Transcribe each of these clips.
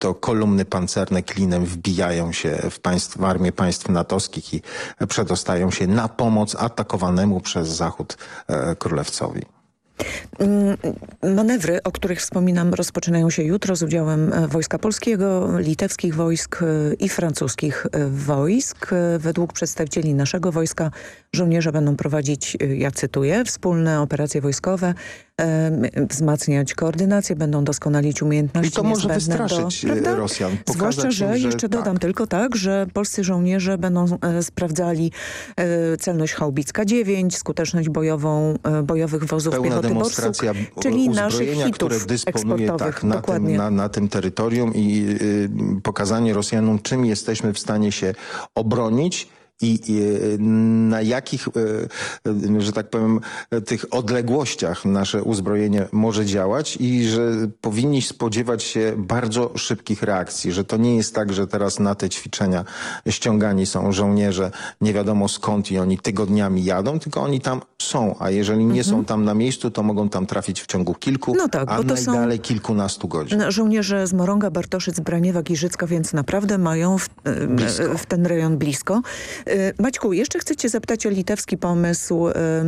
to kolumny pancerne klinem wbijają się w armię państw natowskich i przedostają się na pomoc atakowanemu przez Zachód królewcowi. Manewry, o których wspominam, rozpoczynają się jutro z udziałem Wojska Polskiego, litewskich wojsk i francuskich wojsk. Według przedstawicieli naszego wojska żołnierze będą prowadzić, ja cytuję, wspólne operacje wojskowe, wzmacniać koordynację, będą doskonalić umiejętności i to może niezbędne wystraszyć Rosjan. Zwłaszcza, że jeszcze dodam tylko tak, że polscy żołnierze będą sprawdzali celność haubic K9, skuteczność bojowych wozów piechoty Borsuk, czyli naszych hitów które dysponuje eksportowych. na tym terytorium i pokazanie Rosjanom, czym jesteśmy w stanie się obronić i na jakich, że tak powiem, tych odległościach nasze uzbrojenie może działać i że powinni spodziewać się bardzo szybkich reakcji, że to nie jest tak, że teraz na te ćwiczenia ściągani są żołnierze nie wiadomo skąd i oni tygodniami jadą, tylko oni tam są, a jeżeli nie są tam na miejscu, to mogą tam trafić w ciągu kilku, a najdalej kilkunastu godzin. Żołnierze z Morąga, Bartoszyc, Braniewa, Giżycka, więc naprawdę mają w ten rejon blisko. Maćku, jeszcze chcę cię zapytać o litewski pomysł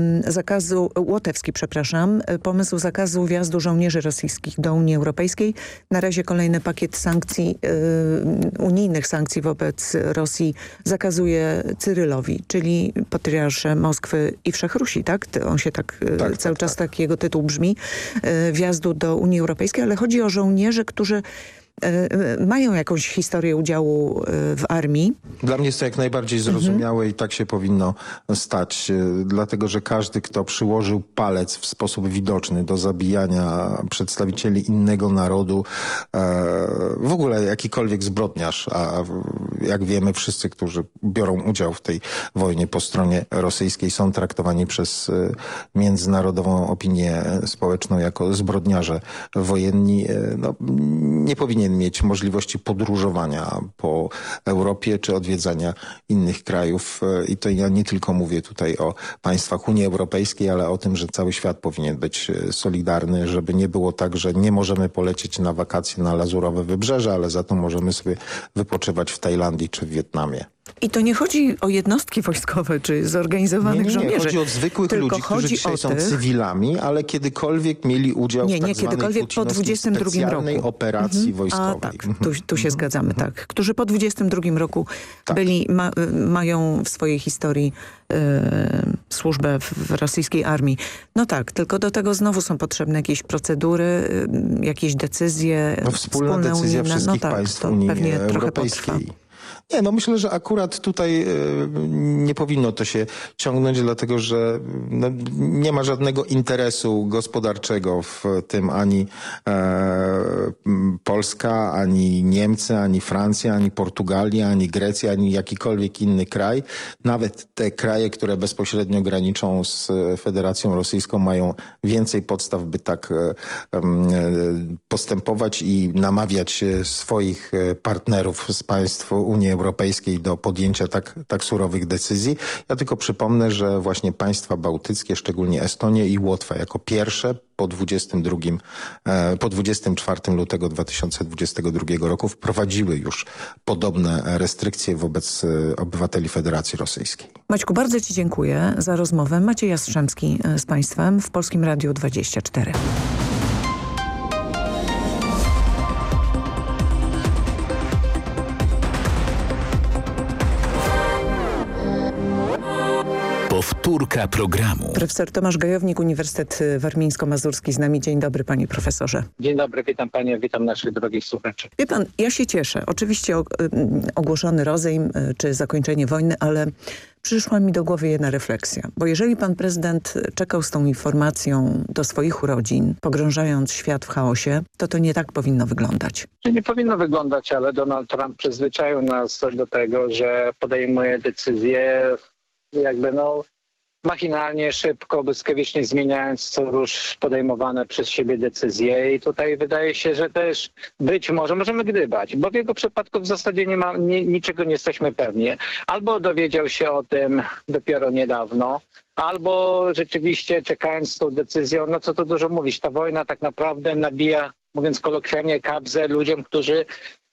pomysł zakazu wjazdu żołnierzy rosyjskich do Unii Europejskiej. Na razie kolejny pakiet sankcji, unijnych sankcji wobec Rosji zakazuje Cyrylowi, czyli patriarsze Moskwy i Wszechrusi, tak? On się cały czas tak jego tytuł brzmi, wjazdu do Unii Europejskiej, ale chodzi o żołnierzy, którzy mają jakąś historię udziału w armii. Dla mnie jest to jak najbardziej zrozumiałe i tak się powinno stać, dlatego że każdy, kto przyłożył palec w sposób widoczny do zabijania przedstawicieli innego narodu, w ogóle jakikolwiek zbrodniarz, a jak wiemy wszyscy, którzy biorą udział w tej wojnie po stronie rosyjskiej, są traktowani przez międzynarodową opinię społeczną jako zbrodniarze wojenni, nie powinien mieć możliwości podróżowania po Europie czy odwiedzania innych krajów. I to ja nie tylko mówię tutaj o państwach Unii Europejskiej, ale o tym, że cały świat powinien być solidarny, żeby nie było tak, że nie możemy polecieć na wakacje na Lazurowe Wybrzeże, ale za to możemy sobie wypoczywać w Tajlandii czy w Wietnamie. I to nie chodzi o jednostki wojskowe czy zorganizowanych żołnierzy. Chodzi o zwykłych ludzi, którzy dzisiaj są cywilami, ale kiedykolwiek mieli udział w tak zwanej po 22 roku operacji wojskowej. Tak, tu się zgadzamy, tak. Którzy po 22 roku mają w swojej historii służbę w rosyjskiej armii. No tak, tylko do tego znowu są potrzebne jakieś procedury, jakieś decyzje. Wspólna decyzja unijne. Wszystkich państw Unii Europejskiej. Nie, myślę, że akurat tutaj nie powinno to się ciągnąć, dlatego że nie ma żadnego interesu gospodarczego w tym ani Polska, ani Niemcy, ani Francja, ani Portugalia, ani Grecja, ani jakikolwiek inny kraj. Nawet te kraje, które bezpośrednio graniczą z Federacją Rosyjską, mają więcej podstaw, by tak postępować i namawiać swoich partnerów z państw Unii Europejskiej do podjęcia tak surowych decyzji. Ja tylko przypomnę, że właśnie państwa bałtyckie, szczególnie Estonia i Łotwa, jako pierwsze po 24 lutego 2022 roku wprowadziły już podobne restrykcje wobec obywateli Federacji Rosyjskiej. Maćku, bardzo ci dziękuję za rozmowę. Maciej Jastrzębski z państwem w Polskim Radiu 24. Powtórka programu. Profesor Tomasz Gajownik, Uniwersytet Warmińsko-Mazurski z nami. Dzień dobry, panie profesorze. Dzień dobry, witam panie, witam naszych drogich słuchaczy. Wie pan, ja się cieszę. Oczywiście ogłoszony rozejm czy zakończenie wojny, ale przyszła mi do głowy jedna refleksja. Bo jeżeli pan prezydent czekał z tą informacją do swoich urodzin, pogrążając świat w chaosie, to nie tak powinno wyglądać. Nie powinno wyglądać, ale Donald Trump przyzwyczaił nas do tego, że podejmuje decyzje machinalnie, szybko, błyskawicznie zmieniając co rusz podejmowane przez siebie decyzje. I tutaj wydaje się, że też być może możemy gdybać, bo w jego przypadku w zasadzie niczego nie jesteśmy pewni. Albo dowiedział się o tym dopiero niedawno, albo rzeczywiście czekając z tą decyzją, no co tu dużo mówić, ta wojna tak naprawdę nabija, mówiąc kolokwialnie, kabzę ludziom, którzy